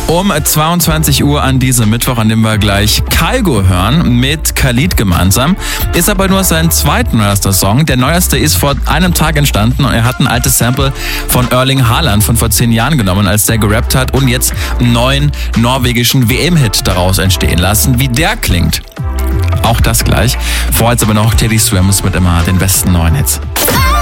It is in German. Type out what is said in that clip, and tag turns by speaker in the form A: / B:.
A: Um 22 Uhr an diesem Mittwoch, an dem wir gleich Kygo hören, mit Khalid gemeinsam. Ist aber nur sein zweitneuester Song. Der neueste ist vor einem Tag entstanden und er hat ein altes Sample von Erling Haaland von vor 10 Jahren genommen, als der gerappt hat und jetzt einen neuen norwegischen WM-Hit daraus entstehen lassen. Wie der klingt, auch das gleich. Vorher jetzt aber noch Teddy Swims mit immer den besten neuen Hits.